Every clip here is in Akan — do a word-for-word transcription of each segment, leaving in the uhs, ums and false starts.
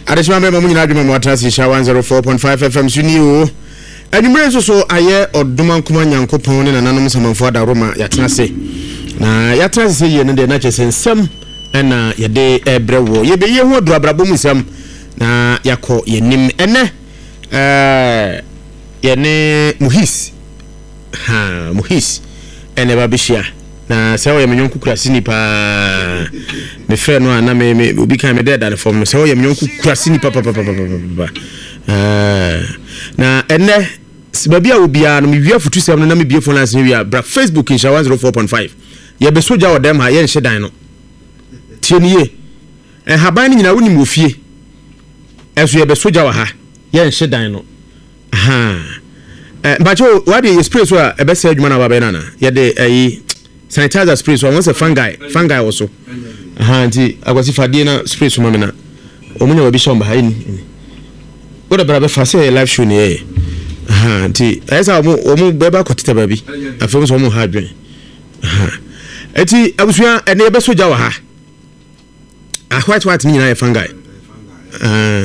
Adesima me mamu nyina adwuma mo atrasi sha one oh four point five F M suni o. Anwumre so so aye oduma nkoma nyankopon ne nananom samanfo da Roma yatena se. Na yatena se ye ne de na chese nsem na ye de ebrewo. Ye be ye ho do abrabom nsem na yakọ yenim ene eh ye ne muhis. Ha muhis ene ba bishia. Na se wo ye menyon kurasini pa me frɛ no ana me me obi kan me dead at form se wo ye menyon kurasini pa pa pa pa pa eh na ene sibabia obia no me wia futu sem no na me bie phone lance wia bra Facebook in one oh four point five ye be soja wo dem ha ye nhye dan no tie ni ye eh haban ni nyina woni mo fie eso ye be soja wo ha ye nhye dan no aha eh bacho wadi ye spray so a e be se adwuma na ba be na na ye de ayi sanitizer spray so won se fungi fungi also aha nti akwasi fadie na spray so mamena omunya wa bi shomba ha ni oda bra be fa se live show ni eh aha nti esa omu omu beba kwotita ba bi afem so omu ha dwen aha eti abusua ene ye be soja wa ha ah white white ni na ye fungi ah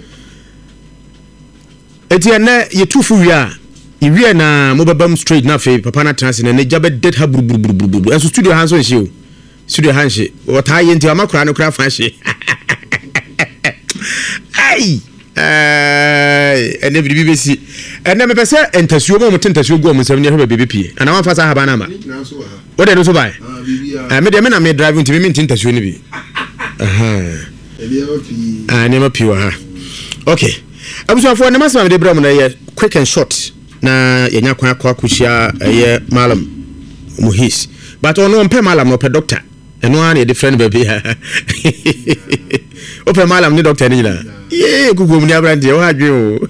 eti ene ye tufu wi a iwie na mobabam straight na fe papa na trans na ne jabe dead ha burburburburbu enso studio hanso nshi o studio hanshi wota ye nti amakura no kura fa hye ai eh ene bibi besi ene me pese entasuo mo mutentasuo go mo nsem ne hebe bibi pie ana wan fa sa haba na ma o de no so bai eh me de me na me drive nti me ntentasuo ni bi aha ah ne ma pie wa ha okay abuso afo ne masama de bra mo na ye quick and short na yenya kwa kwa kushia ye malam muhis but ono mpe malam no pe doctor eno an ye different baby o pe malam ni doctor ni la ye gugu mu ni abrande o hadwe o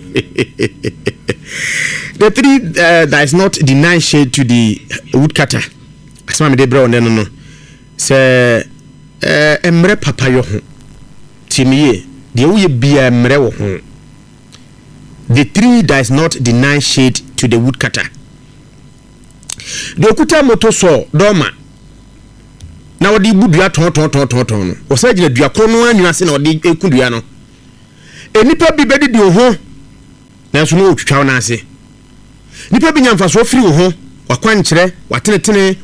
the three uh, that is not deny shade to the woodcutter asma me de bra ono no se eh emre papa yo ho timiye de wo ye bia emre wo ho. The tree does not deny shade to the woodcutter. The okuta moto so doma. Na wodi budua ton ton ton ton ton no. O sa gina dua kro no anwuna se na wodi ekudua no. Enipa bi bedi di ho. Na so no otwitwa na ase. Nipa bi nyamfa so firi ho. Wakwankyere, watenetene